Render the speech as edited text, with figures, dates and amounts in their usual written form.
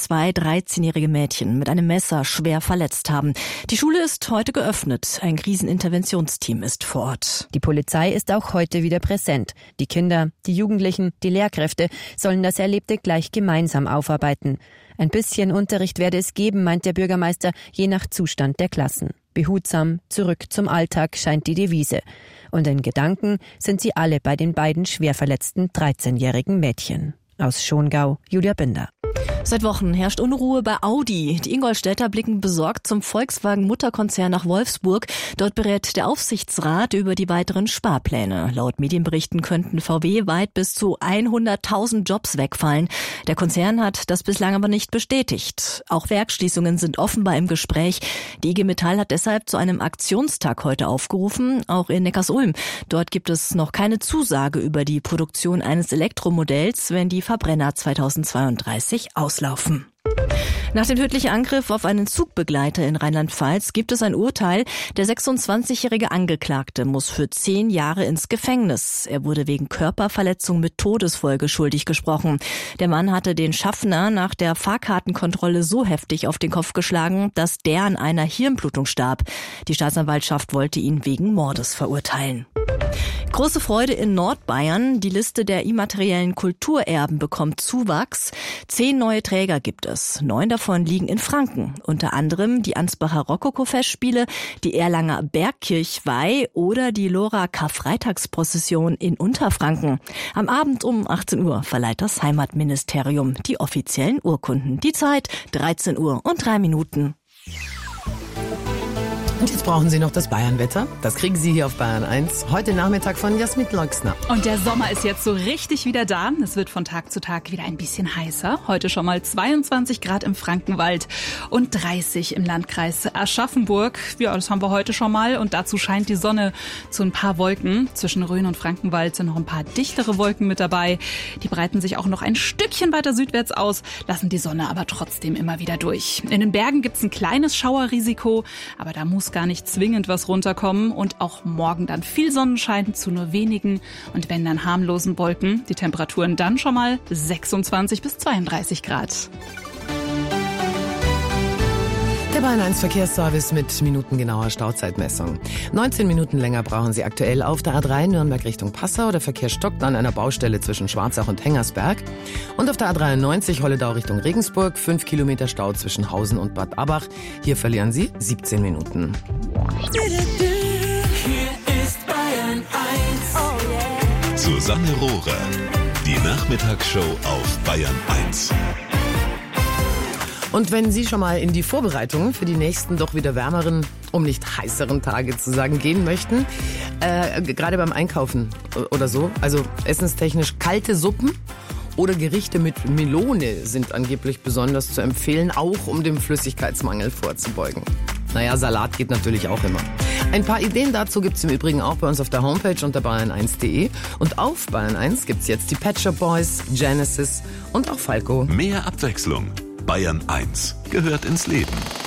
2 13-jährige Mädchen mit einem Messer schwer verletzt haben. Die Schule ist heute geöffnet. Ein Kriseninterventionsteam ist vor Ort. Die Polizei ist auch heute wieder präsent. Die Kinder, die Jugendlichen, die Lehrkräfte sollen das Erlebte gleich gemeinsam aufarbeiten. Ein bisschen Unterricht werde es geben, meint der Bürgermeister, je nach Zustand der Klassen. Behutsam, zurück zum Alltag scheint die Devise. Und in Gedanken sind sie alle bei den beiden schwer verletzten 13-jährigen Mädchen. Aus Schongau, Julia Binder. Seit Wochen herrscht Unruhe bei Audi. Die Ingolstädter blicken besorgt zum Volkswagen-Mutterkonzern nach Wolfsburg. Dort berät der Aufsichtsrat über die weiteren Sparpläne. Laut Medienberichten könnten VW weit bis zu 100.000 Jobs wegfallen. Der Konzern hat das bislang aber nicht bestätigt. Auch Werksschließungen sind offenbar im Gespräch. Die IG Metall hat deshalb zu einem Aktionstag heute aufgerufen, auch in Neckarsulm. Dort gibt es noch keine Zusage über die Produktion eines Elektromodells, wenn die Verbrenner 2032 auslaufen. Nach dem tödlichen Angriff auf einen Zugbegleiter in Rheinland-Pfalz gibt es ein Urteil. Der 26-jährige Angeklagte muss für 10 Jahre ins Gefängnis. Er wurde wegen Körperverletzung mit Todesfolge schuldig gesprochen. Der Mann hatte den Schaffner nach der Fahrkartenkontrolle so heftig auf den Kopf geschlagen, dass der an einer Hirnblutung starb. Die Staatsanwaltschaft wollte ihn wegen Mordes verurteilen. Große Freude in Nordbayern. Die Liste der immateriellen Kulturerben bekommt Zuwachs. 10 neue Träger gibt es. 9 davon liegen in Franken. Unter anderem die Ansbacher Rokoko-Festspiele, die Erlanger Bergkirchweih oder die Lora Karfreitagsprozession in Unterfranken. Am Abend um 18 Uhr verleiht das Heimatministerium die offiziellen Urkunden. Die Zeit 13 Uhr und 3 Minuten. Und jetzt brauchen Sie noch das Bayernwetter. Das kriegen Sie hier auf Bayern 1. Heute Nachmittag von Jasmin Leuxner. Und der Sommer ist jetzt so richtig wieder da. Es wird von Tag zu Tag wieder ein bisschen heißer. Heute schon mal 22 Grad im Frankenwald und 30 im Landkreis Aschaffenburg. Ja, das haben wir heute schon mal. Und dazu scheint die Sonne zu ein paar Wolken. Zwischen Rhön und Frankenwald sind noch ein paar dichtere Wolken mit dabei. Die breiten sich auch noch ein Stückchen weiter südwärts aus, lassen die Sonne aber trotzdem immer wieder durch. In den Bergen gibt's ein kleines Schauerrisiko, aber da muss gar nicht zwingend was runterkommen und auch morgen dann viel Sonnenschein zu nur wenigen und wenn dann harmlosen Wolken. Die Temperaturen dann schon mal 26 bis 32 Grad. Der Bayern 1 Verkehrsservice mit minutengenauer Stauzeitmessung. 19 Minuten länger brauchen Sie aktuell auf der A3 Nürnberg Richtung Passau. Der Verkehr stockt an einer Baustelle zwischen Schwarzach und Hengersberg. Und auf der A93 Holledau Richtung Regensburg 5 Kilometer Stau zwischen Hausen und Bad Abach. Hier verlieren Sie 17 Minuten. Hier ist Bayern 1. Susanne Rohrer. Die Nachmittagsshow auf Bayern 1. Und wenn Sie schon mal in die Vorbereitungen für die nächsten doch wieder wärmeren, um nicht heißeren Tage zu sagen, gehen möchten, gerade beim Einkaufen oder so, also essenstechnisch kalte Suppen oder Gerichte mit Melone sind angeblich besonders zu empfehlen, auch um dem Flüssigkeitsmangel vorzubeugen. Naja, Salat geht natürlich auch immer. Ein paar Ideen dazu gibt's im Übrigen auch bei uns auf der Homepage unter bayern1.de. Und auf Bayern 1 gibt's jetzt die Pet Shop Boys, Genesis und auch Falco. Mehr Abwechslung. Bayern 1 gehört ins Leben.